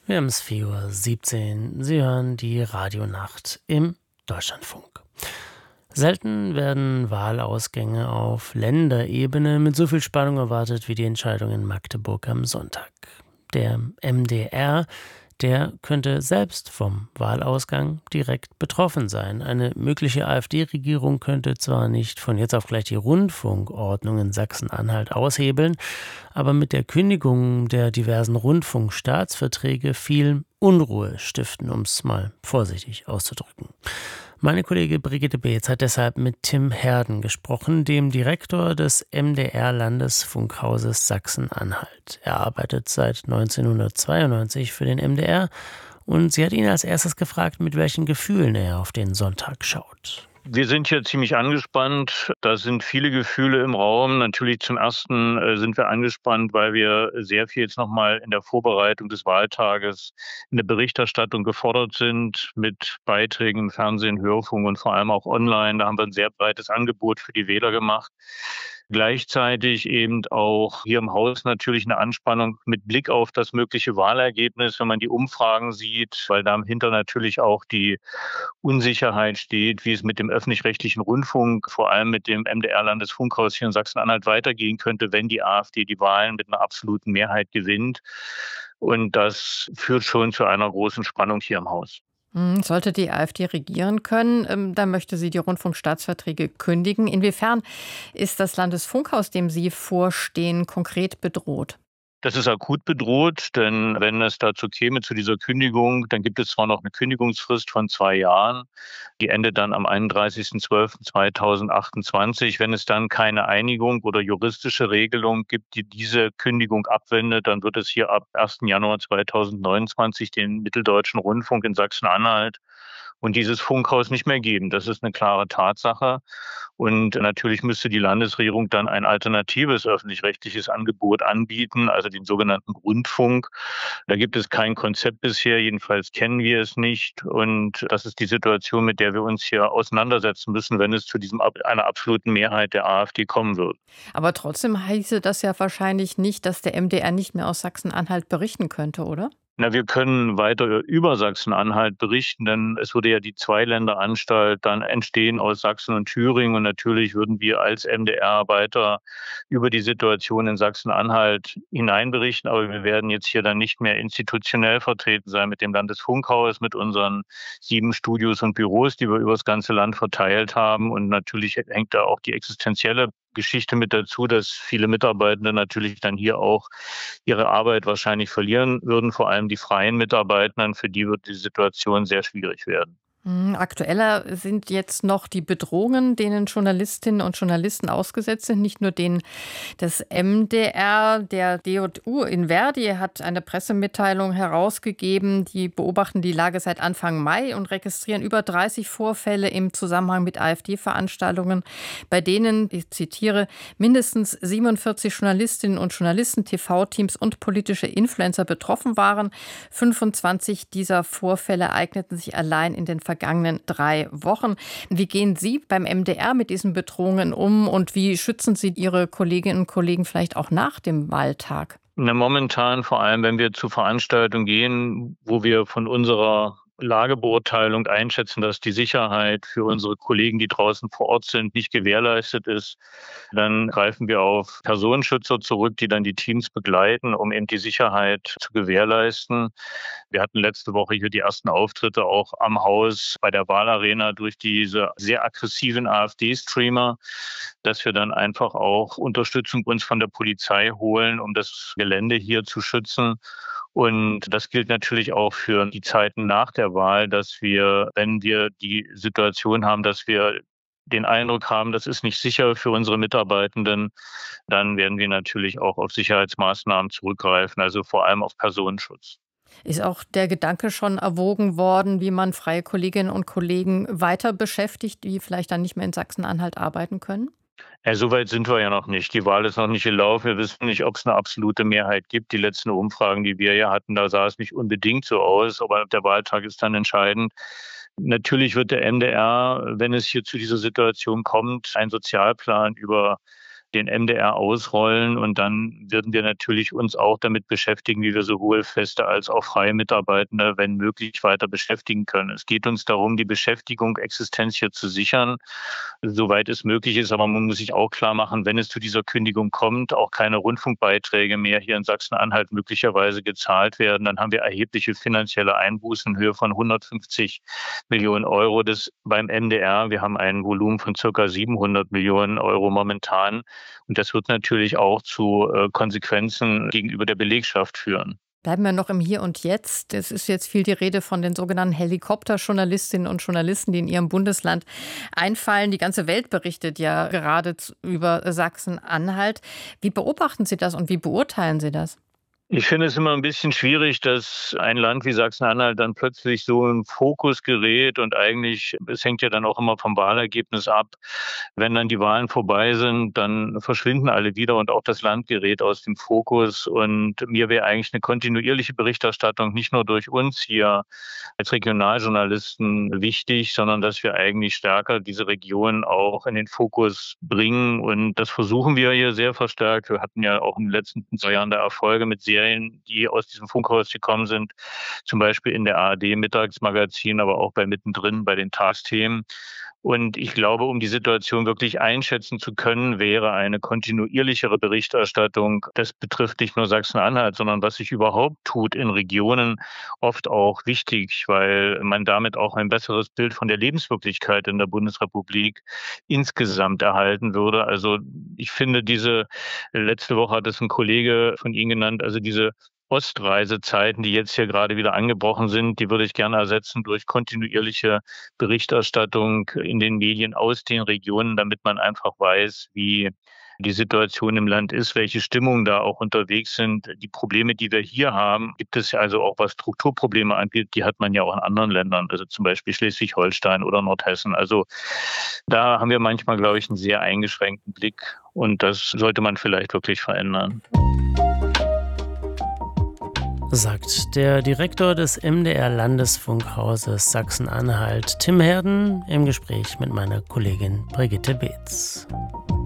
Wir haben es 4:17 Uhr. Sie hören die Radionacht im Deutschlandfunk. Selten werden Wahlausgänge auf Länderebene mit so viel Spannung erwartet wie die Entscheidung in Magdeburg am Sonntag. Der MdR, der könnte selbst vom Wahlausgang direkt betroffen sein. Eine mögliche AfD-Regierung könnte zwar nicht von jetzt auf gleich die Rundfunkordnung in Sachsen-Anhalt aushebeln, aber mit der Kündigung der diversen Rundfunkstaatsverträge viel Unruhe stiften, um es mal vorsichtig auszudrücken. Meine Kollegin Brigitte Beetz hat deshalb mit Tim Herden gesprochen, dem Direktor des MdR-Landesfunkhauses Sachsen-Anhalt. Er arbeitet seit 1992 für den MdR und sie hat ihn als erstes gefragt, mit welchen Gefühlen er auf den Sonntag schaut. Wir sind hier ziemlich angespannt. Da sind viele Gefühle im Raum. Natürlich zum Ersten sind wir angespannt, weil wir sehr viel jetzt nochmal in der Vorbereitung des Wahltages in der Berichterstattung gefordert sind mit Beiträgen im Fernsehen, Hörfunk und vor allem auch online. Da haben wir ein sehr breites Angebot für die Wähler gemacht. Gleichzeitig eben auch hier im Haus natürlich eine Anspannung mit Blick auf das mögliche Wahlergebnis, wenn man die Umfragen sieht, weil dahinter natürlich auch die Unsicherheit steht, wie es mit dem öffentlich-rechtlichen Rundfunk, vor allem mit dem MdR-Landesfunkhaus hier in Sachsen-Anhalt weitergehen könnte, wenn die AfD die Wahlen mit einer absoluten Mehrheit gewinnt. Und das führt schon zu einer großen Spannung hier im Haus. Sollte die AfD regieren können, dann möchte sie die Rundfunkstaatsverträge kündigen. Inwiefern ist das Landesfunkhaus, dem Sie vorstehen, konkret bedroht? Das ist akut bedroht, denn wenn es dazu käme, zu dieser Kündigung, dann gibt es zwar noch eine Kündigungsfrist von 2 Jahren, die endet dann am 31.12.2028. Wenn es dann keine Einigung oder juristische Regelung gibt, die diese Kündigung abwendet, dann wird es hier ab 1. Januar 2029 den Mitteldeutschen Rundfunk in Sachsen-Anhalt und dieses Funkhaus nicht mehr geben. Das ist eine klare Tatsache. Und natürlich müsste die Landesregierung dann ein alternatives öffentlich-rechtliches Angebot anbieten, also den sogenannten Rundfunk. Da gibt es kein Konzept bisher, jedenfalls kennen wir es nicht. Und das ist die Situation, mit der wir uns hier auseinandersetzen müssen, wenn es zu einer absoluten Mehrheit der AfD kommen wird. Aber trotzdem heiße das ja wahrscheinlich nicht, dass der MdR nicht mehr aus Sachsen-Anhalt berichten könnte, oder? Na, wir können weiter über Sachsen-Anhalt berichten, denn es würde ja die Zweiländer-Anstalt dann entstehen aus Sachsen und Thüringen. Und natürlich würden wir als MdR-Arbeiter über die Situation in Sachsen-Anhalt hineinberichten. Aber wir werden jetzt hier dann nicht mehr institutionell vertreten sein mit dem Landesfunkhaus, mit unseren 7 Studios und Büros, die wir über das ganze Land verteilt haben. Und natürlich hängt da auch die existenzielle Geschichte mit dazu, dass viele Mitarbeitende natürlich dann hier auch ihre Arbeit wahrscheinlich verlieren würden, vor allem die freien Mitarbeitenden, für die wird die Situation sehr schwierig werden. Aktueller sind jetzt noch die Bedrohungen, denen Journalistinnen und Journalisten ausgesetzt sind, nicht nur denen des MdR. Der DJU in Verdi hat eine Pressemitteilung herausgegeben, die beobachten die Lage seit Anfang Mai und registrieren über 30 Vorfälle im Zusammenhang mit AfD-Veranstaltungen, bei denen, ich zitiere, mindestens 47 Journalistinnen und Journalisten, TV-Teams und politische Influencer betroffen waren. 25 dieser Vorfälle eigneten sich allein in den vergangenen 3 Wochen. Wie gehen Sie beim MdR mit diesen Bedrohungen um und wie schützen Sie Ihre Kolleginnen und Kollegen vielleicht auch nach dem Wahltag? Na, momentan, vor allem wenn wir zu Veranstaltungen gehen, wo wir von unserer Lagebeurteilung einschätzen, dass die Sicherheit für unsere Kollegen, die draußen vor Ort sind, nicht gewährleistet ist, dann greifen wir auf Personenschützer zurück, die dann die Teams begleiten, um eben die Sicherheit zu gewährleisten. Wir hatten letzte Woche hier die ersten Auftritte auch am Haus bei der Wahlarena durch diese sehr aggressiven AfD-Streamer, dass wir dann einfach auch Unterstützung uns von der Polizei holen, um das Gelände hier zu schützen. Und das gilt natürlich auch für die Zeiten nach der Wahl, dass wir, wenn wir die Situation haben, dass wir den Eindruck haben, das ist nicht sicher für unsere Mitarbeitenden, dann werden wir natürlich auch auf Sicherheitsmaßnahmen zurückgreifen, also vor allem auf Personenschutz. Ist auch der Gedanke schon erwogen worden, wie man freie Kolleginnen und Kollegen weiter beschäftigt, die vielleicht dann nicht mehr in Sachsen-Anhalt arbeiten können? Ja, so weit sind wir ja noch nicht. Die Wahl ist noch nicht gelaufen. Wir wissen nicht, ob es eine absolute Mehrheit gibt. Die letzten Umfragen, die wir ja hatten, da sah es nicht unbedingt so aus, aber der Wahltag ist dann entscheidend. Natürlich wird der MdR, wenn es hier zu dieser Situation kommt, einen Sozialplan über den MDR ausrollen und dann würden wir natürlich uns auch damit beschäftigen, wie wir sowohl feste als auch freie Mitarbeitende, wenn möglich, weiter beschäftigen können. Es geht uns darum, die Beschäftigung, Existenz hier zu sichern, soweit es möglich ist. Aber man muss sich auch klar machen, wenn es zu dieser Kündigung kommt, auch keine Rundfunkbeiträge mehr hier in Sachsen-Anhalt möglicherweise gezahlt werden, dann haben wir erhebliche finanzielle Einbußen in Höhe von 150 Millionen Euro beim MDR. Wir haben ein Volumen von ca. 700 Millionen Euro momentan. Und das wird natürlich auch zu Konsequenzen gegenüber der Belegschaft führen. Bleiben wir noch im Hier und Jetzt. Es ist jetzt viel die Rede von den sogenannten Helikopterjournalistinnen und Journalisten, die in ihrem Bundesland einfallen. Die ganze Welt berichtet ja gerade über Sachsen-Anhalt. Wie beobachten Sie das und wie beurteilen Sie das? Ich finde es immer ein bisschen schwierig, dass ein Land wie Sachsen-Anhalt dann plötzlich so im Fokus gerät und eigentlich, es hängt ja dann auch immer vom Wahlergebnis ab. Wenn dann die Wahlen vorbei sind, dann verschwinden alle wieder und auch das Land gerät aus dem Fokus. Und mir wäre eigentlich eine kontinuierliche Berichterstattung nicht nur durch uns hier als Regionaljournalisten wichtig, sondern dass wir eigentlich stärker diese Region auch in den Fokus bringen. Und das versuchen wir hier sehr verstärkt. Wir hatten ja auch in den letzten 2 Jahren da Erfolge mit Serien, die aus diesem Funkhaus gekommen sind, zum Beispiel in der ARD-Mittagsmagazin, aber auch bei Mittendrin, bei den Tagesthemen. Und ich glaube, um die Situation wirklich einschätzen zu können, wäre eine kontinuierlichere Berichterstattung, das betrifft nicht nur Sachsen-Anhalt, sondern was sich überhaupt tut in Regionen, oft auch wichtig, weil man damit auch ein besseres Bild von der Lebenswirklichkeit in der Bundesrepublik insgesamt erhalten würde. Also ich finde letzte Woche hat es ein Kollege von Ihnen genannt, also diese Ostreisezeiten, die jetzt hier gerade wieder angebrochen sind, die würde ich gerne ersetzen durch kontinuierliche Berichterstattung in den Medien aus den Regionen, damit man einfach weiß, wie die Situation im Land ist, welche Stimmungen da auch unterwegs sind. Die Probleme, die wir hier haben, gibt es ja also auch, was Strukturprobleme angeht, die hat man ja auch in anderen Ländern, also zum Beispiel Schleswig-Holstein oder Nordhessen. Also da haben wir manchmal, glaube ich, einen sehr eingeschränkten Blick und das sollte man vielleicht wirklich verändern. Sagt der Direktor des MDR-Landesfunkhauses Sachsen-Anhalt, Tim Herden, im Gespräch mit meiner Kollegin Brigitte Beetz.